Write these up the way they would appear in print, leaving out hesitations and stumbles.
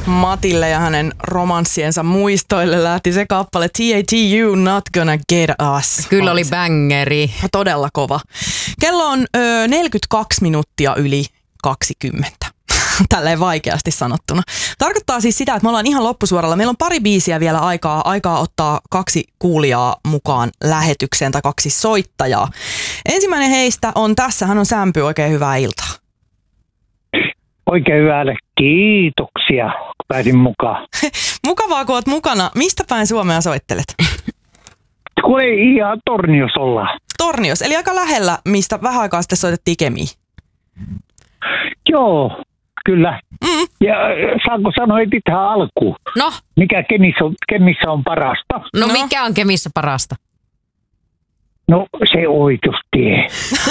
Matille ja hänen romanssiensa muistoille lähti se kappale TATU, Not Gonna Get Us. Kyllä oli bangeri. Todella kova. Kello on 42 minuuttia yli 20. Tälleen vaikeasti sanottuna. Tarkoittaa siis sitä, että me ollaan ihan loppusuoralla. Meillä on pari biisiä vielä aikaa ottaa 2 kuulijaa mukaan lähetykseen tai 2 soittajaa. Ensimmäinen heistä on tässä. Hän on Sämpy. Oikein hyvää iltaa. Oikein hyvää. Kiitoksia, kun pääsin mukaan. Mukavaa, kun oot mukana. Mistä päin Suomea soittelet? Kun ei ihan Tornios olla. Tornios, eli aika lähellä, mistä vähän aikaa sitten soitettiin Kemiin. Joo, kyllä. Ja saanko sanoa heti tähän alkuun? No? Mikä Kemissä on parasta? No mikä on Kemissä parasta? No se oikeustie.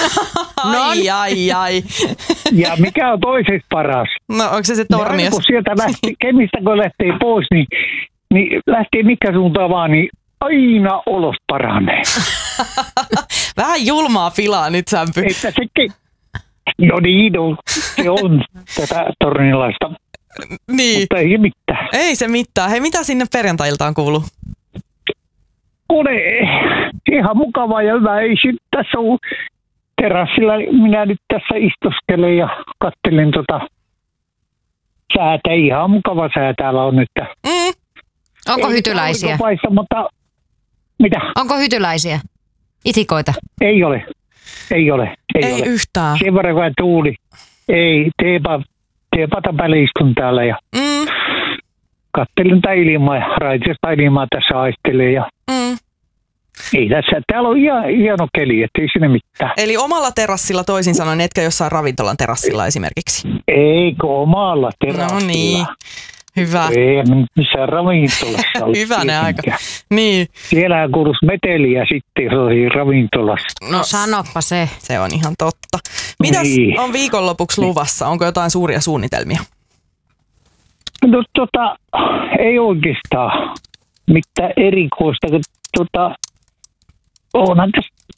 Ai. Ja mikä on toiseksi paras? No onko se Tornios? Kun sieltä Kemistä kun lähtee pois, niin lähtee mikä suuntaan vaan, niin aina olos paranee. Vähän julmaa filaa nyt, Sämpy. Että no niin, se on tätä tornilaista. Niin. Mutta ei mitään. Ei se mitään. Hei, mitä sinne perjantai-iltaan kuuluu? Ole ihan mukavaa ja hyvä. Ei tässä ole terassilla. Minä nyt tässä istuskelen ja katselen säätä. Ihan mukava sää täällä on nyt. Onko hytyläisiä? Mutta mitä? Onko hytyläisiä? Itikoita? Ei ole. Ei Yhtään. Sen verran kun tuuli. Ei, teepata päälle istun täällä ja kattelin tätä ilmaa ja raitista ilmaa tässä aistelee ja ei tässä. Täällä on ihan hieno keli, ettei sinne mitään. Eli omalla terassilla toisin sanoen, etkä jossain ravintolan terassilla esimerkiksi? Eikö omalla terassilla? No niin. Hyvä. Ei missään ravintolassa ole. Hyvänen aika. Niin. Siellähän kuuluisi meteliä sitten, jos olisi ravintolassa. No sanoppa se. Se on ihan totta. Mitäs on viikonlopuksi luvassa? Onko jotain suuria suunnitelmia? No ei oikeastaan mitään erikoista. Onhan tässä